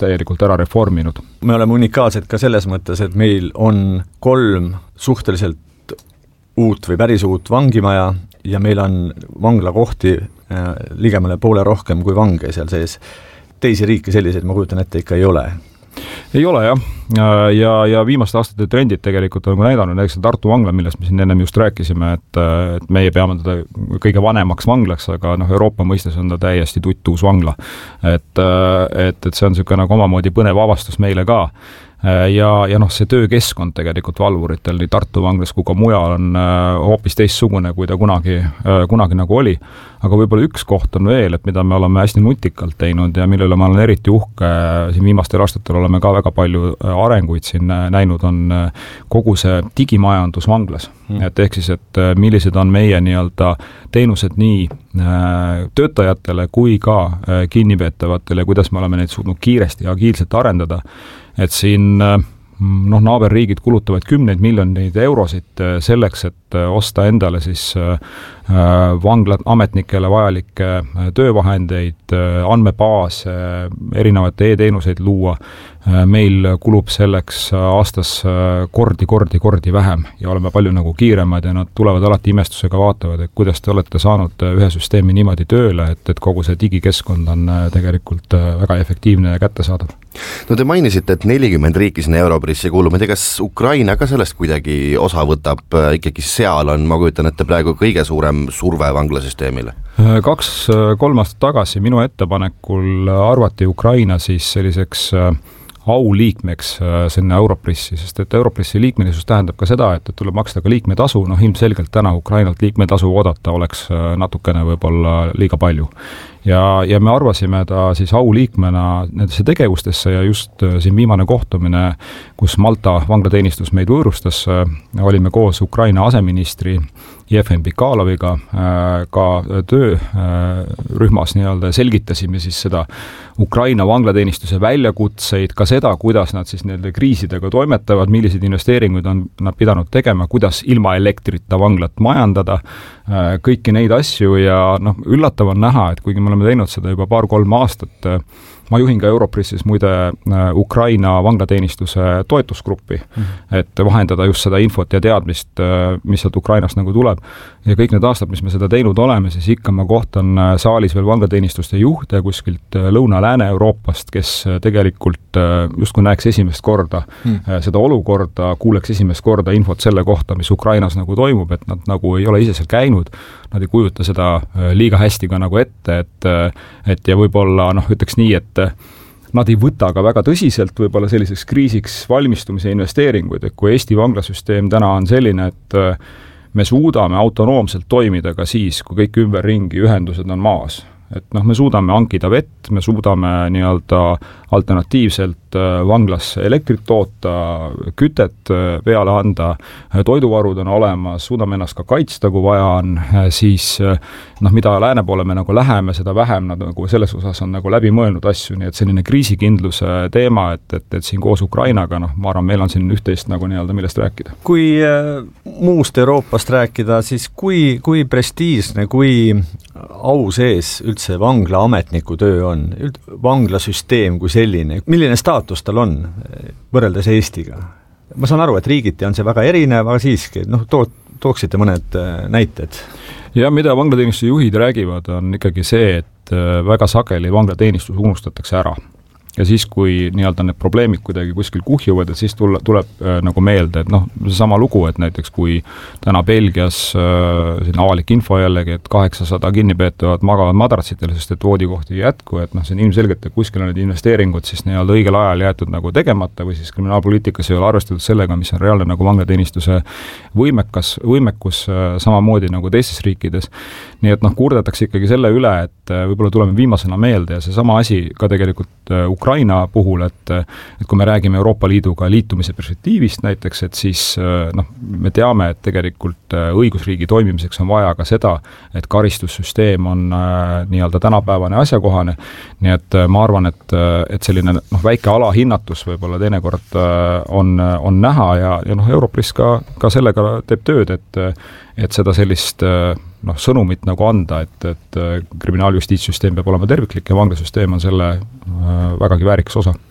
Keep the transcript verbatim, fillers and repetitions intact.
täielikult ära reforminud. Me oleme unikaalsed ka selles mõttes, et meil on kolm suhteliselt uut või päris uut vangimaja ja meil on vanglakohti ligemale poole rohkem kui vange seal sees. Teisi riike selliseid, ma kujutan ette, ikka ei ole. Ei ole jah, ja, ja viimaste aastate trendid tegelikult on näidanud, näiteks Tartu vangla, millest me siin ennem just rääkisime, et, et meie peame teda kõige vanemaks vanglaks, aga noh, Euroopa mõistes on ta täiesti tuttuus vangla. Et, et, et see on niisugune nagu omamoodi põnev avastus meile ka. Ja, ja noh, see töökeskkond tegelikult valvuritel nii Tartu vanglas kui ka mujal on hoopis teistsugune, kui ta kunagi, kunagi nagu oli. Aga võib-olla üks koht on veel, et mida me oleme hästi nutikalt teinud ja millele ma olen eriti uhke, siin viimastel aastatel oleme ka väga palju arenguid siin näinud, on kogu see digimajandus vanglas. Mm. Et ehk siis, et millised on meie nii-öelda teenused nii töötajatele kui ka kinnipeetavatele, kuidas me oleme neid suutnud kiiresti ja agiilselt arendada. Et siin noh, naaberriigid kulutavad kümneid miljoneid eurosid selleks, et osta endale siis vangla ametnikele vajalikke töövahendeid, andmebaas, erinevate e-teenuseid luua. Meil kulub selleks aastas kordi, kordi, kordi vähem ja oleme palju nagu kiiremad ja nad tulevad alati imestusega vaatavad, et kuidas te olete saanud ühe süsteemi niimoodi tööle, et, et kogu see digikeskkond on tegelikult väga efektiivne ja kättesaadav. No te mainisite, et nelikümmend riiki sinna Europrissi kuulub, ma tea, kas Ukraina ka sellest kuidagi osa võtab, ikkagi seal on, ma kujutan, et praegu kõige suurem surve vanglasüsteemile? Kaks, kolm aastat tagasi minu ettepanekul arvati Ukraina siis selliseks auliikmeks sinna Europrissi, sest et Europrissi liikmelisus tähendab ka seda, et tuleb maksta ka liikmetasu, noh ilmselgelt täna Ukrainalt liikmetasu oodata oleks natukene võib-olla liiga palju. Ja, ja me arvasime ta siis auliikmena nendesse tegevustesse ja just siin viimane kohtumine, kus Malta vanglateenistus meid võõrustas, olime koos Ukraina aseministri Jefim Pikaloviga ka töörühmas nii-öelda selgitasime siis seda Ukraina vanglateenistuse väljakutseid, ka seda, kuidas nad siis nende kriisidega toimetavad, millised investeeringuid on nad pidanud tegema, kuidas ilma elektrita vanglat majandada, kõiki neid asju ja noh, üllatav on näha, et kuigi me oleme teinud seda juba paar-kolm aastat, ma juhin ka Europrissis muide Ukraina vanglateenistuse toetusgruppi, mm-hmm. et vahendada just seda infot ja teadmist, mis sealt Ukrainast nagu tuleb. Ja kõik need aastad, mis me seda teinud oleme, siis ikka ma kohtan saalis veel vanglateenistuste juhte kuskilt Lõuna-Lääne-Euroopast, kes tegelikult justkui näeks esimest korda mm. seda olukorda, kuuleks esimest korda infot selle kohta, mis Ukrainas nagu toimub, et nad nagu ei ole ise seal käinud, nad ei kujuta seda liiga hästi ka nagu ette, et, et ja võib-olla noh, ütleks nii, et nad ei võta ka väga tõsiselt võib-olla selliseks kriisiks valmistumise investeeringuid, et kui Eesti vanglasüsteem täna on selline, et me suudame autonoomselt toimida ka siis, kui kõik ümberringi ühendused on maas. Et noh, me suudame hankida vett, me suudame nii-öelda alternatiivselt vanglas elektrit toota, kütet peale anda, toiduvarud on olemas, suudame ennast ka kaitsta, kui vaja on, siis noh, mida lääne poole me nagu läheme, seda vähem nad nagu selles osas on nagu läbi mõelnud asju, nii et selline kriisikindluse teema, et, et, et siin koos Ukrainaga, noh, ma arvan, meil on siin üht-teist nagu nii-öelda millest rääkida. Kui äh, muust Euroopast rääkida, siis kui, kui prestiižne, kui au sees üldse vangla ametniku töö on, vanglasüsteem kui selline, milline staatus tal on võrreldes Eestiga? Ma saan aru, et riigiti on see väga erinev, aga siiski, noh, to- tooksite mõned näited. Ja mida vanglateenistuse juhid räägivad, on ikkagi see, et väga sageli vanglateenistus unustatakse ära. Ja siis, kui nii-öelda need probleemid kuidagi kuskil kuhjuvad, et siis tuleb, tuleb äh, nagu meelde, et noh, see sama lugu, et näiteks kui täna Belgias äh, siin avalik info jällegi, et kaheksasada kinnipeetavad magavad madratsitel, sest et voodikohti ei jätku, et noh, see on ilmselgelt, et kuskil on need investeeringud siis nii-öelda õigel ajal jäetud nagu tegemata või siis kriminaalpoliitikas ei ole arvestatud sellega, mis on reaalne nagu vanglateenistuse võimekas, võimekus äh, samamoodi nagu teistes riikides. Nii et noh, kurdetakse ikkagi selle üle, et äh, võib-olla tuleme viimasena meelde ja see sama asi ka tegelikult äh, Ukraina puhul, et, et kui me räägime Euroopa Liiduga liitumise perspektiivist näiteks, et siis noh, me teame, et tegelikult õigusriigi toimimiseks on vaja ka seda, et karistussüsteem on nii-öelda tänapäevane asjakohane, nii et ma arvan, et, et selline noh, väike alahinnatus võib-olla teinekord on, on näha ja, ja noh, Europris ka, ka sellega teeb tööd, et et seda sellist noh, sõnumit nagu anda, et, et kriminaaljustiitssüsteem peab olema terviklik ja vanglasüsteem on selle vägagi väärikas osa.